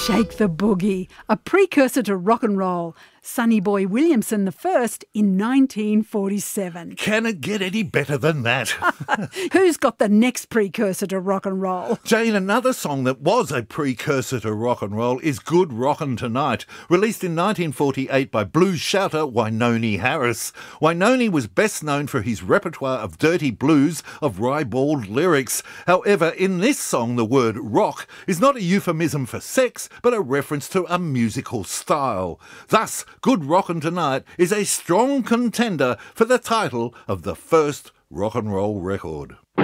Shake the Boogie, a precursor to rock and roll. Sonny Boy Williamson the first in 1947. Can it get any better than that? Who's got the next precursor to rock and roll? Jane, another song that was a precursor to rock and roll is Good Rockin' Tonight, released in 1948 by blues shouter Wynonie Harris. Wynonie was best known for his repertoire of dirty blues of ribald lyrics. However, in this song, the word rock is not a euphemism for sex, but a reference to a musical style. Thus, Good Rockin' Tonight is a strong contender for the title of the first rock and roll record.